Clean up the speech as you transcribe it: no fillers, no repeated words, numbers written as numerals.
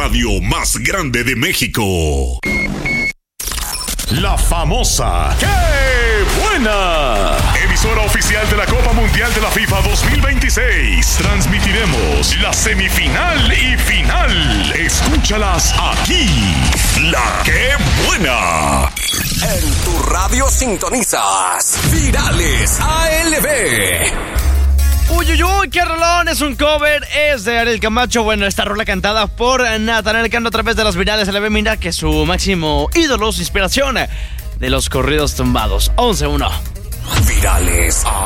radio más grande de México. La famosa ¡Qué buena! Emisora oficial de la Copa Mundial de la FIFA 2026. Transmitiremos la semifinal y final. Escúchalas aquí. La ¡Qué buena! En tu radio sintonizas Virales ALB. Uy, qué rolón, es un cover, es de Ariel Camacho. Bueno, esta rola cantada por Natanael Cano a través de las Virales ALB. Mira que su máximo ídolo, su inspiración de los corridos tumbados. 11-1. Virales